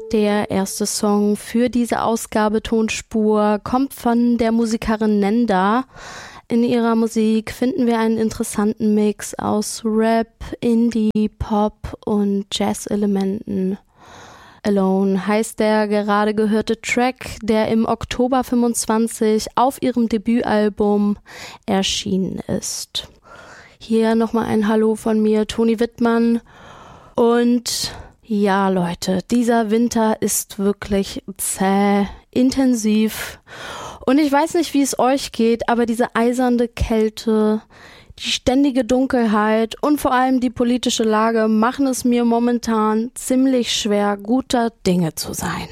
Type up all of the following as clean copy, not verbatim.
Der erste Song für diese Ausgabe Tonspur kommt von der Musikerin Nenda. In ihrer Musik finden wir einen interessanten Mix aus Rap, Indie, Pop und Jazz-Elementen. Alone heißt der gerade gehörte Track, der im Oktober 25 auf ihrem Debütalbum erschienen ist. Hier nochmal ein Hallo von mir, Toni Wittmann. Und ja, Leute, dieser Winter ist wirklich zäh, intensiv. Und ich weiß nicht, wie es euch geht, aber diese eiserne Kälte, die ständige Dunkelheit und vor allem die politische Lage machen es mir momentan ziemlich schwer, guter Dinge zu sein.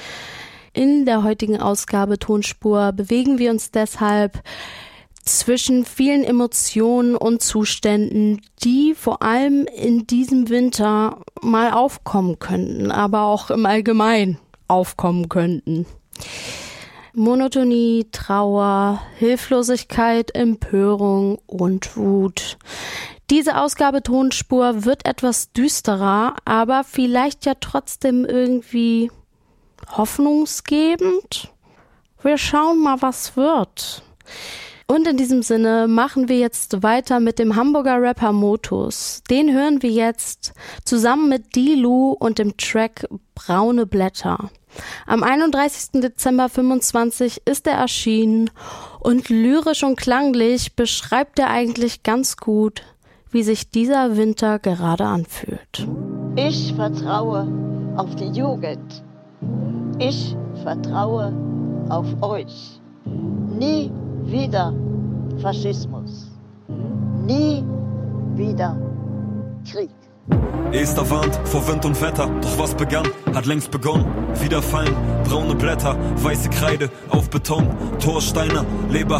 In der heutigen Ausgabe Tonspur bewegen wir uns deshalb zwischen vielen Emotionen und Zuständen, die vor allem in diesem Winter mal aufkommen könnten, aber auch im Allgemeinen aufkommen könnten. Monotonie, Trauer, Hilflosigkeit, Empörung und Wut. Diese Ausgabe Tonspur wird etwas düsterer, aber vielleicht ja trotzdem irgendwie hoffnungsgebend. Wir schauen mal, was wird. Und in diesem Sinne machen wir jetzt weiter mit dem Hamburger Rapper Motus. Den hören wir jetzt zusammen mit D-Lu und dem Track Braune Blätter. Am 31. Dezember 25 ist er erschienen und lyrisch und klanglich beschreibt er eigentlich ganz gut, wie sich dieser Winter gerade anfühlt. Ich vertraue auf die Jugend. Ich vertraue auf euch. Nie wieder Faschismus. Nie wieder Krieg. Ester warnt vor Wind und Wetter, doch was begann, hat längst begonnen. Wieder fallen braune Blätter, weiße Kreide auf Beton, Torsteiner, Leber